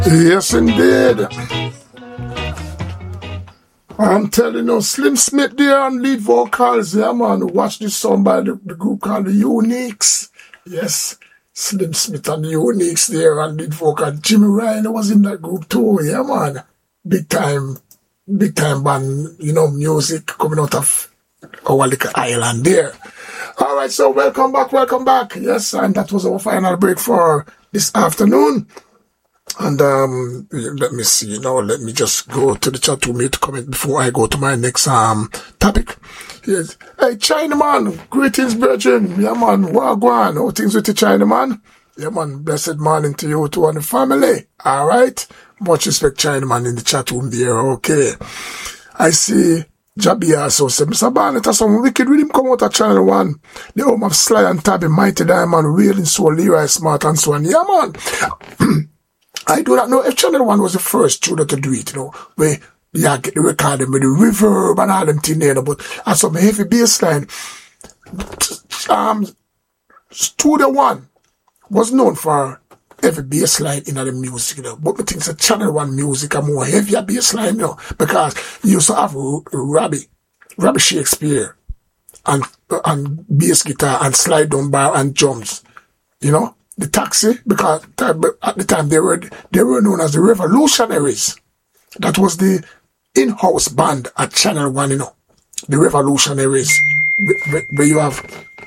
Yes, indeed. I'm telling you, Slim Smith there on lead vocals. Yeah, man. Watch this song by the group called the Uniques. Yes, Slim Smith and the Uniques there on lead vocal. Jimmy Ryan was in that group too. Yeah, man. Big time band, music coming out of our little island there. All right, so welcome back. Yes, and that was our final break for this afternoon. And let me see now. Let me just go to the chat room to comment before I go to my next topic. Yes. Hey, Chinaman, greetings, brethren. Yeah, man, wagwan. How things with the Chinaman? Yeah, man, blessed morning to you, to and the family. All right. Much respect, Chinaman, in the chat room there. Okay. I see Jabia also said, Mr. Barnett has some wicked rhythm come out of Channel 1. The home of Sly and Tabby, Mighty Diamond, Wailing Soul, Leroy Smart, and so on. Yeah, man. I do not know if Channel 1 was the first studio to do it, where get the record with the reverb and all them things there, but as some heavy bass line, Studio 1 was known for heavy bass line in the music, but I think that Channel 1 music are more heavier bass line, because you used to have Robbie Shakespeare, and bass guitar, and slide down bar and drums, The Taxi, because at the time they were known as the Revolutionaries. That was the in-house band at Channel 1, the Revolutionaries. Where you have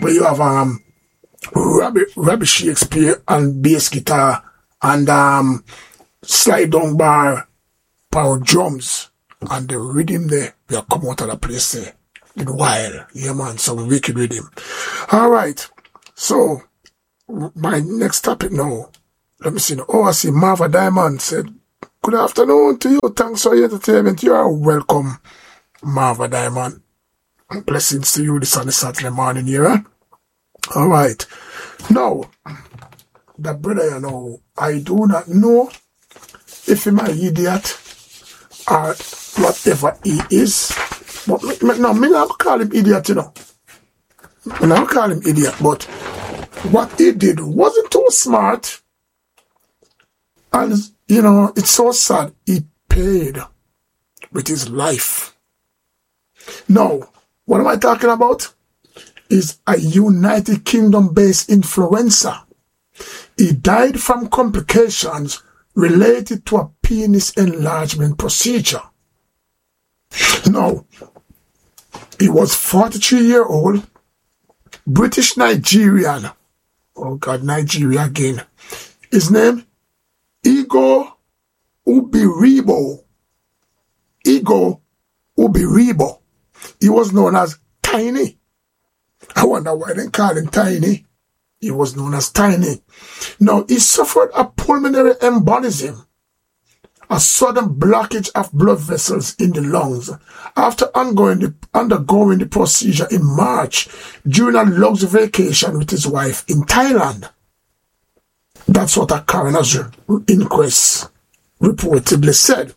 Robbie Shakespeare and bass guitar and slide down bar, power drums, and the rhythm there. We are come out of the place there in a while. Yeah, man, some wicked rhythm. All right, so my next topic now. Let me see now. Oh, I see Marva Diamond said, good afternoon to you. Thanks for your entertainment. You are welcome, Marva Diamond. Blessings to you this on the Saturday morning here. Huh? All right. Now, the brother, I do not know if he's an idiot or whatever he is. But no, me not call him idiot, Me not call him idiot, but what he did wasn't too smart. And, it's so sad. He paid with his life. Now, what am I talking about? Is a United Kingdom-based influencer. He died from complications related to a penis enlargement procedure. Now, he was 43-year-old, British Nigerian. Oh God, Nigeria again. His name, Igor Ubiribo. Igor Ubiribo. He was known as Tiny. I wonder why they call him Tiny. He was known as Tiny. Now, he suffered a pulmonary embolism, a sudden blockage of blood vessels in the lungs, after undergoing the procedure in March during a luxury vacation with his wife in Thailand. That's what a coroner's inquest reportedly said.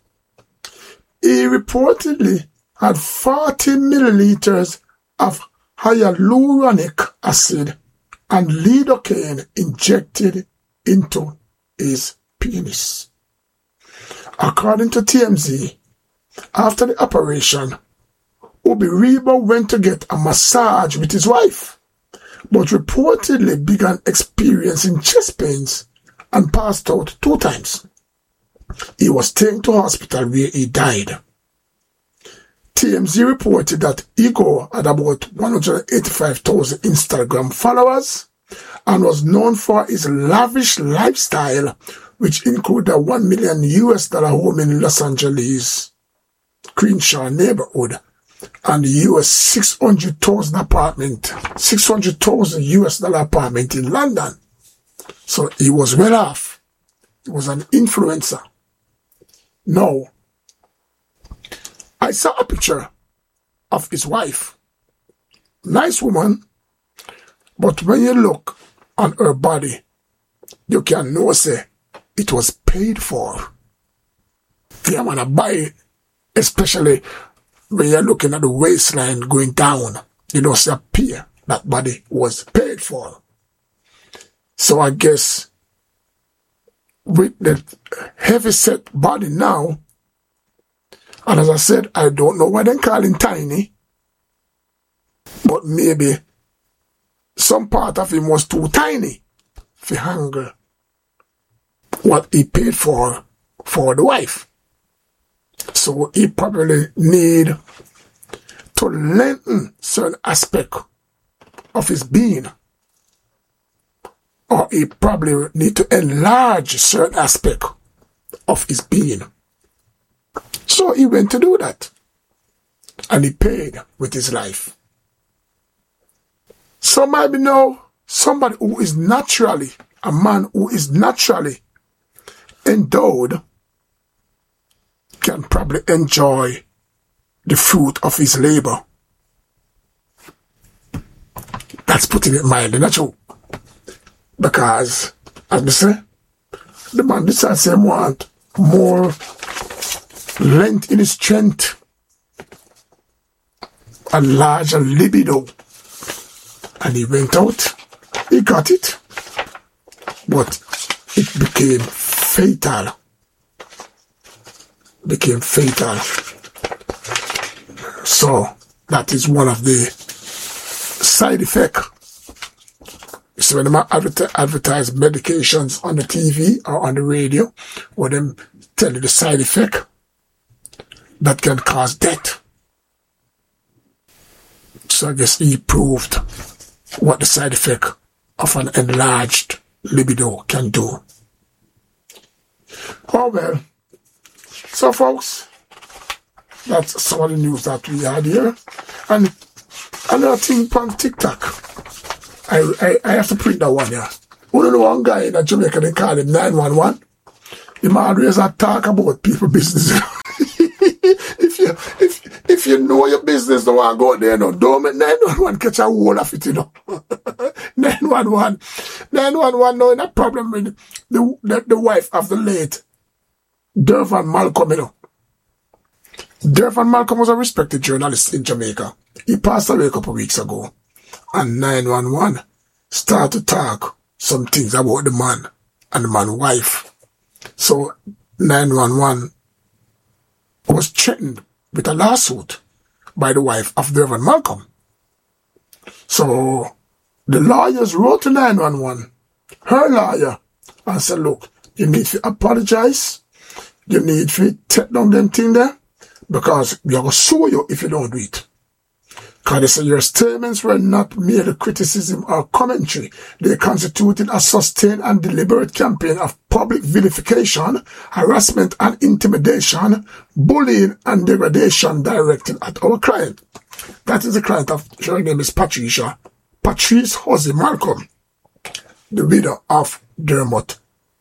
He reportedly had 40 milliliters of hyaluronic acid and lidocaine injected into his penis. According to TMZ, after the operation, Ubiribo went to get a massage with his wife, but reportedly began experiencing chest pains and passed out 2 times. He was taken to hospital where he died. TMZ reported that Igor had about 185,000 Instagram followers and was known for his lavish lifestyle, which included a $1 million home in Los Angeles, Crenshaw neighborhood, and the $600,000 apartment in London. So he was well off. He was an influencer. Now, I saw a picture of his wife. Nice woman, but when you look on her body, you can know, say, it was paid for. Yeah, man, I buy, especially when you're looking at the waistline going down, say, appear that body was paid for. So I guess with the heavy set body now, and as I said, I don't know why they call him tiny, but maybe some part of him was too tiny to handle what he paid for the wife. So he probably need to lengthen certain aspect of his being, or he probably need to enlarge certain aspect of his being. So he went to do that, and he paid with his life. So maybe now somebody who is naturally, a man who is naturally endowed can probably enjoy the fruit of his labor. That's putting it mildly, not true. Because, as I say, the man decides he want more length in his strength, a larger libido. And he went out, he got it, but it became fatal. So that is one of the side effects. So when they advertise medications on the TV or on the radio, or them tell you the side effect that can cause death. So I guess he proved what the side effect of an enlarged libido can do. Oh well. So folks, that's some of the news that we had here. And another thing from TikTok, I have to print that one here. You know the one guy in Jamaica, they call him 911. The man always talk about people business. If you know your business, don't want to go there, no. Don't make 911 catch a hold of it, you know. 911 knowing a problem with the wife of the late Dervan Malcolm, you know. Dervan Malcolm was a respected journalist in Jamaica. He passed away a couple of weeks ago. And 911 started to talk some things about the man and the man's wife. So 911 was threatened with a lawsuit by the wife of Dervan Malcolm. So the lawyers wrote to 911, her lawyer, and said, look, you need to apologize. You need to take down them thing there, because we are going to sue you if you don't do it. Because they say your statements were not merely criticism or commentary. They constituted a sustained and deliberate campaign of public vilification, harassment and intimidation, bullying and degradation directed at our client. That is the client of, her name is Patrice Hosey Malcolm, the widow of Dervan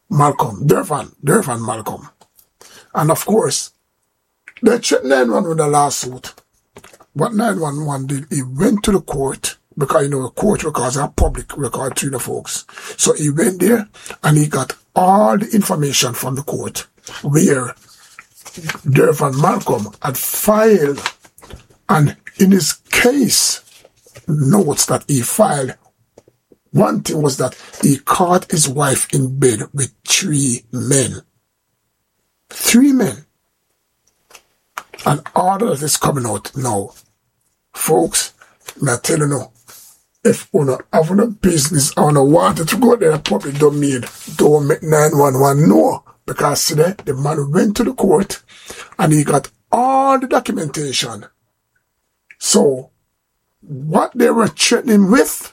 Malcolm. And of course, they checked 911 with a lawsuit. What 911 did, he went to the court, because, you know, court records are public record to the folks. So he went there and he got all the information from the court where Dervan Malcolm had filed, and in his case notes that he filed, one thing was that he caught his wife in bed with 3 men. 3 men. And all that is coming out now. Folks, I tell you now, if you have no business or no wanted to go there in public domain, don't make 911 know. Because today, the man went to the court and he got all the documentation. So, what they were threatening with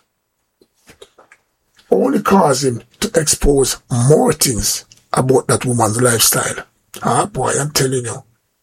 only caused him to expose more things about that woman's lifestyle. Boy, I'm telling you.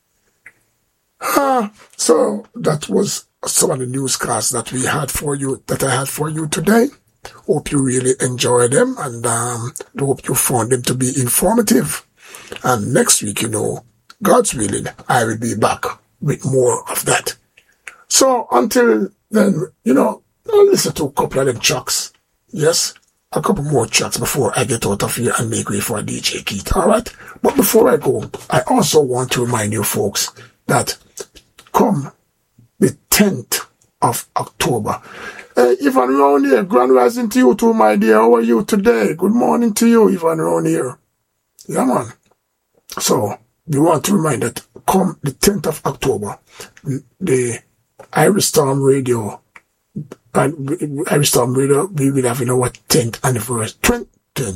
So that was some of the newscasts that we had for you, that I had for you today. Hope you really enjoyed them, and hope you found them to be informative. And next week, you know, God's willing, I will be back with more of that. So until then, you know, I'll listen to a couple of them tracks. Yes, a couple more tracks before I get out of here and make way for DJ Keith. Alright? But before I go, I also want to remind you folks that come the 10th of October. Hey, Ivan Round here, grand rising to you too, my dear. How are you today? Good morning to you, Ivan Round here. Yeah, man. So, we want to remind that come the 10th of October, the Irish Storm Radio, Irish Storm Radio, we will have, 10th anniversary,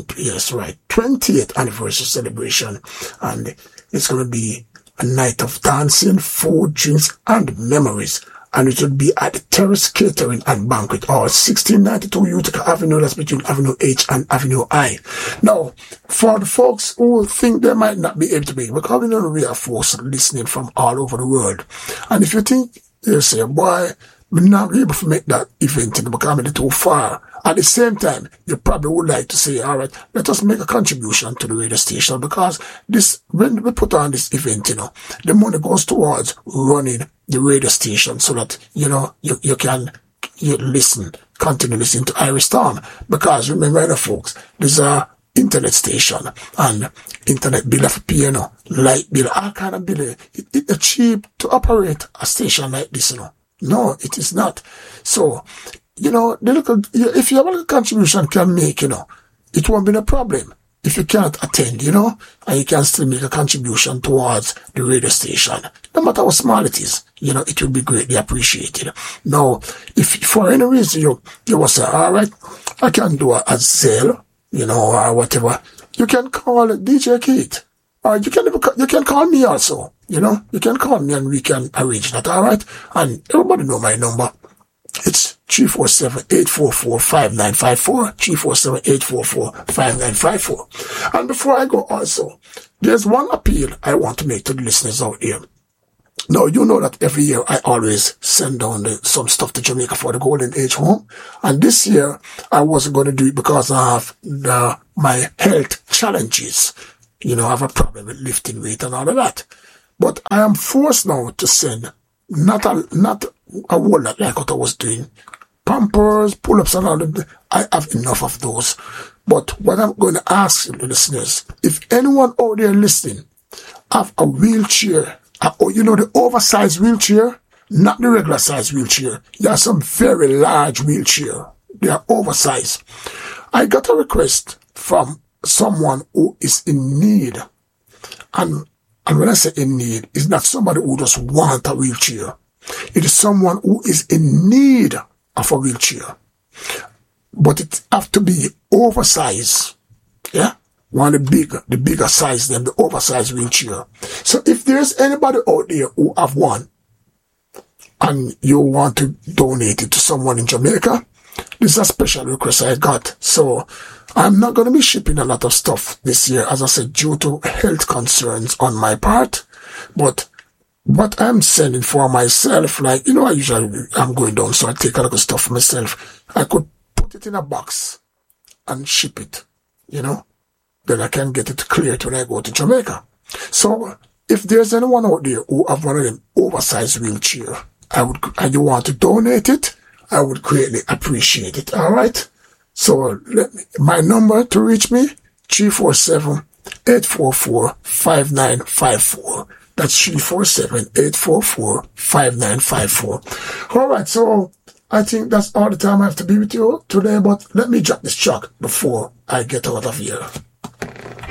20th anniversary celebration. And it's going to be a night of dancing, food, drinks, and memories. And it will be at the Terrace Catering and Banquet Hall, 1692 Utica Avenue, that's between Avenue H and Avenue I. Now, for the folks who think they might not be able to be, because we know we have folks listening from all over the world. And if you think, you say, boy, we're not able to make that event because it's too far. At the same time, you probably would like to say, all right, let us make a contribution to the radio station, because this, when we put on this event, the money goes towards running the radio station so that, you can listen, continue listening to Irish Storm. Because remember, folks, there's a internet station and internet bill of piano, light bill, all kind of bill. It's cheap to operate a station like this, No, it is not. So, if you have a little contribution can make, it won't be no problem. If you can't attend, and you can still make a contribution towards the radio station, no matter how small it is, it will be greatly appreciated. Now, if for any reason you will say, all right, I can do a Zelle, or whatever, you can call DJ Keith, or you can call me also, you can call me and we can arrange that, all right? And everybody know my number. It's 347-844-5954, 347-844-5954. And before I go also, there's one appeal I want to make to the listeners out there. Now, you know that every year I always send down some stuff to Jamaica for the Golden Age Home. And this year, I wasn't going to do it because I have my health challenges. I have a problem with lifting weight and all of that. But I am forced now to send not a whole lot like what I was doing. Pampers, pull-ups and all of that. I have enough of those. But what I'm going to ask the listeners, if anyone out there listening have a wheelchair, the oversized wheelchair, not the regular size wheelchair. There are some very large wheelchair. They are oversized. I got a request from someone who is in need. And when I say in need, it's not somebody who just wants a wheelchair. It is someone who is in need of a wheelchair. But it have to be oversized. Yeah? One of the bigger size than the oversized wheelchair. So if there's anybody out there who have one and you want to donate it to someone in Jamaica, this is a special request I got. So I'm not going to be shipping a lot of stuff this year, as I said, due to health concerns on my part. But what I'm sending for myself, I'm going down, so I take a lot of stuff for myself. I could put it in a box and ship it, Then I can get it cleared when I go to Jamaica. So if there's anyone out there who have one of them oversized wheelchair, and you want to donate it, I would greatly appreciate it. All right. So my number to reach me, 347-844-5954. That's 347-844-5954. All right. So I think that's all the time I have to be with you today, but let me drop this track before I get out of here.